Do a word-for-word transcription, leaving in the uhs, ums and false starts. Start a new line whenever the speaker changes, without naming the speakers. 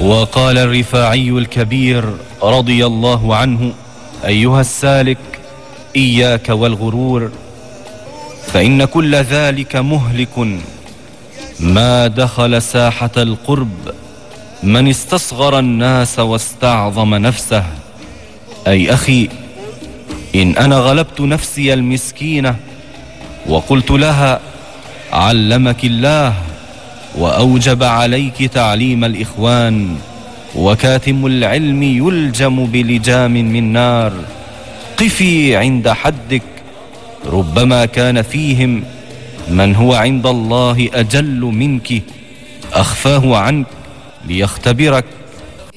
وقال الرفاعي الكبير رضي الله عنه: أيها السالك، إياك والغرور، فإن كل ذلك مهلك. ما دخل ساحة القرب من استصغر الناس واستعظم نفسه. أي أخي، إن أنا غلبت نفسي المسكينة وقلت لها: علمك الله وأوجب عليك تعليم الإخوان، وكاتم العلم يلجم بلجام من نار، قفي عند حدك، ربما كان فيهم من هو عند الله أجل منك، أخفاه عنك ليختبرك